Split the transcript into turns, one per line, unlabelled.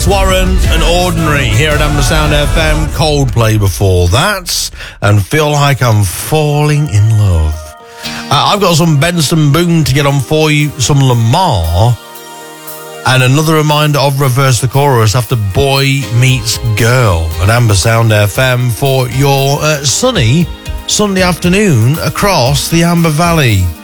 Warren and Ordinary here at Amber Sound FM. Coldplay before that, and Feel Like I'm Falling in Love. I've got some Benson Boone to get on for you, some Lamar, and another reminder of Reverse the Chorus after Boy Meets Girl at Amber Sound FM for your sunny Sunday afternoon across the Amber Valley.